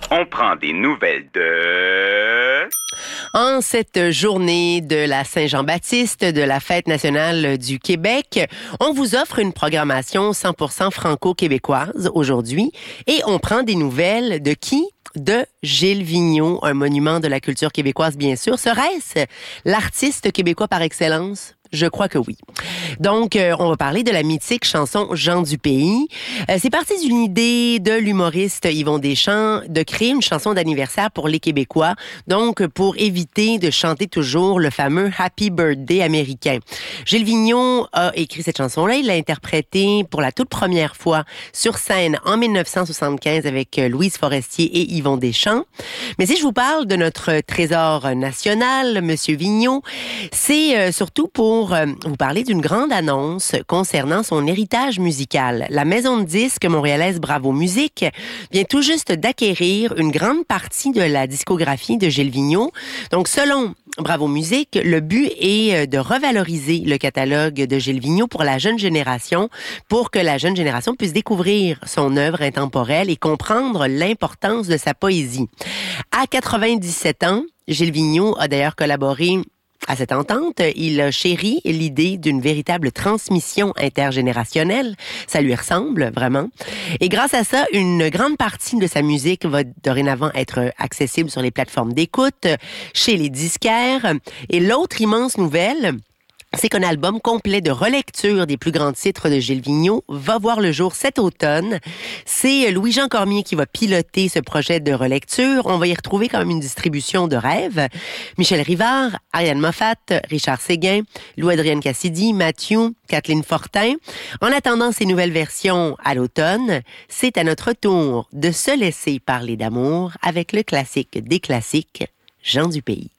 On prend des nouvelles de... En cette journée de la Saint-Jean-Baptiste, de la Fête nationale du Québec, on vous offre une programmation 100% franco-québécoise aujourd'hui et on prend des nouvelles de qui? De Gilles Vigneault, un monument de la culture québécoise, bien sûr. Serait-ce l'artiste québécois par excellence? Je crois que oui. Donc, on va parler de la mythique chanson Jean du pays. C'est parti d'une idée de l'humoriste Yvon Deschamps de créer une chanson d'anniversaire pour les Québécois, donc pour éviter de chanter toujours le fameux Happy Birthday américain. Gilles Vigneault a écrit cette chanson-là. Il l'a interprétée pour la toute première fois sur scène en 1975 avec Louise Forestier et Yvon Deschamps. Mais si je vous parle de notre trésor national, Monsieur Vigneault, c'est surtout pour vous parler d'une grande annonce concernant son héritage musical. La maison de disques montréalaise Bravo Musique vient tout juste d'acquérir une grande partie de la discographie de Gilles Vigneault. Donc, selon Bravo Musique, le but est de revaloriser le catalogue de Gilles Vigneault pour la jeune génération, pour que la jeune génération puisse découvrir son œuvre intemporelle et comprendre l'importance de sa poésie. À 97 ans, Gilles Vigneault a d'ailleurs collaboré à cette entente. Il a chéri l'idée d'une véritable transmission intergénérationnelle. Ça lui ressemble, vraiment. Et grâce à ça, une grande partie de sa musique va dorénavant être accessible sur les plateformes d'écoute, chez les disquaires. Et l'autre immense nouvelle, c'est qu'un album complet de relecture des plus grands titres de Gilles Vigneault va voir le jour cet automne. C'est Louis-Jean Cormier qui va piloter ce projet de relecture. On va y retrouver quand même une distribution de rêves. Michel Rivard, Ariane Moffat, Richard Séguin, Louis-Adrienne Cassidy, Mathieu, Kathleen Fortin. En attendant ces nouvelles versions à l'automne, c'est à notre tour de se laisser parler d'amour avec le classique des classiques, Jean du pays.